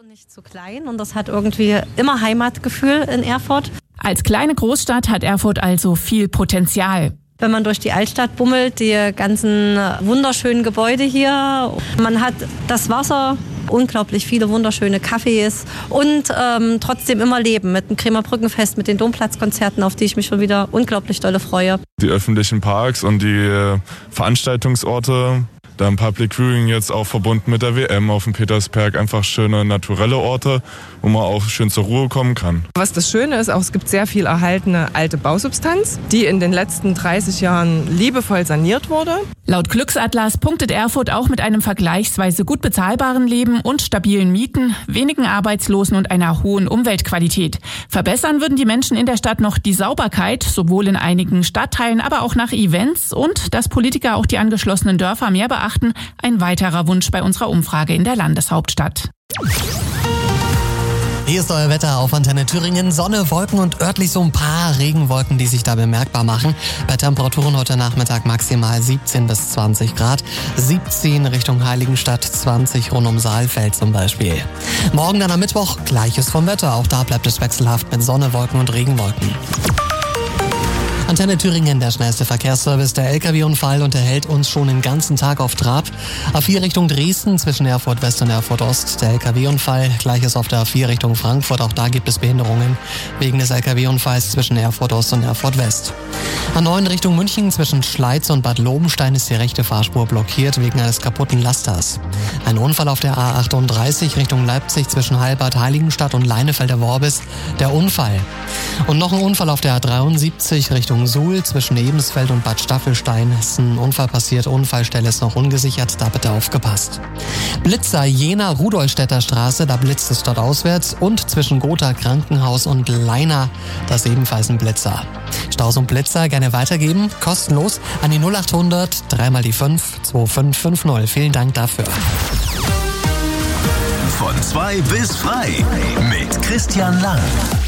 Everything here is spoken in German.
Nicht zu klein und das hat irgendwie immer Heimatgefühl in Erfurt. Als kleine Großstadt hat Erfurt also viel Potenzial. Wenn man durch die Altstadt bummelt, die ganzen wunderschönen Gebäude hier, man hat das Wasser, unglaublich viele wunderschöne Cafés und trotzdem immer Leben mit dem Kremer Brückenfest, mit den Domplatzkonzerten, auf die ich mich schon wieder unglaublich dolle freue. Die öffentlichen Parks und die Veranstaltungsorte, dann Public Viewing jetzt auch verbunden mit der WM auf dem Petersberg, einfach schöne naturelle Orte, wo man auch schön zur Ruhe kommen kann. Was das Schöne ist, auch es gibt sehr viel erhaltene alte Bausubstanz, die in den letzten 30 Jahren liebevoll saniert wurde. Laut Glücksatlas punktet Erfurt auch mit einem vergleichsweise gut bezahlbaren Leben und stabilen Mieten, wenigen Arbeitslosen und einer hohen Umweltqualität. Verbessern würden die Menschen in der Stadt noch die Sauberkeit, sowohl in einigen Stadtteilen, aber auch nach Events und dass Politiker auch die angeschlossenen Dörfer mehr beachten, ein weiterer Wunsch bei unserer Umfrage in der Landeshauptstadt. Hier ist euer Wetter auf Antenne Thüringen. Sonne, Wolken und örtlich so ein paar Regenwolken, die sich da bemerkbar machen. Bei Temperaturen heute Nachmittag maximal 17 bis 20 Grad. 17 Richtung Heiligenstadt, 20 rund um Saalfeld zum Beispiel. Morgen dann am Mittwoch gleiches vom Wetter. Auch da bleibt es wechselhaft mit Sonne, Wolken und Regenwolken. Antenne Thüringen, der schnellste Verkehrsservice. Der LKW-Unfall unterhält uns schon den ganzen Tag auf Trab. A4 Richtung Dresden zwischen Erfurt West und Erfurt Ost. Der LKW-Unfall, gleiches auf der A4 Richtung Frankfurt. Auch da gibt es Behinderungen wegen des LKW-Unfalls zwischen Erfurt Ost und Erfurt West. A9 Richtung München zwischen Schleiz und Bad Lobenstein ist die rechte Fahrspur blockiert wegen eines kaputten Lasters. Ein Unfall auf der A38 Richtung Leipzig zwischen Heilbad Heiligenstadt und Leinefelder Worbis. Der Unfall. Und noch ein Unfall auf der A73 Richtung Suhl zwischen Ebensfeld und Bad Staffelstein. Ist ein Unfall passiert, Unfallstelle ist noch ungesichert, da bitte aufgepasst. Blitzer Jena Rudolstädter Straße, da blitzt es dort auswärts und zwischen Gotha Krankenhaus und Leina, das ist ebenfalls ein Blitzer. Staus und Blitzer gerne weitergeben, kostenlos an die 0800 3 mal die 5 2550. Vielen Dank dafür. Von 2 bis frei mit Christian Lang.